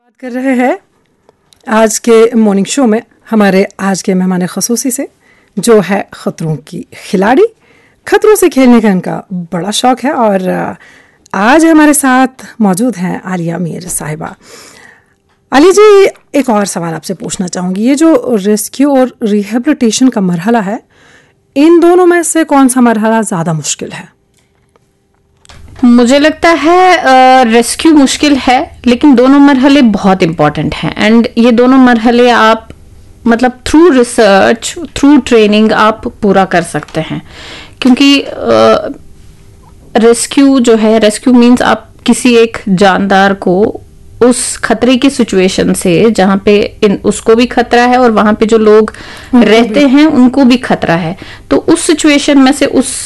बात कर रहे हैं आज के मॉर्निंग शो में हमारे आज के मेहमान ख़ुसूसी से, जो है खतरों की खिलाड़ी। खतरों से खेलने का इनका बड़ा शौक है और आज हमारे साथ मौजूद हैं आलिया मीर साहिबा। आलिया जी, एक और सवाल आपसे पूछना चाहूँगी, ये जो रेस्क्यू और रिहेबिलिटेशन का मरहला है, इन दोनों में से कौन सा मरहला ज़्यादा मुश्किल है? मुझे लगता है रेस्क्यू मुश्किल है, लेकिन दोनों मरहले बहुत इम्पोर्टेंट हैं। एंड ये दोनों मरहले आप मतलब थ्रू रिसर्च, थ्रू ट्रेनिंग आप पूरा कर सकते हैं। क्योंकि रेस्क्यू जो है, रेस्क्यू मीन्स आप किसी एक जानदार को उस खतरे की सिचुएशन से, जहाँ पे उसको भी खतरा है और वहां पे जो लोग रहते हैं उनको भी खतरा है, तो उस सिचुएशन में से उस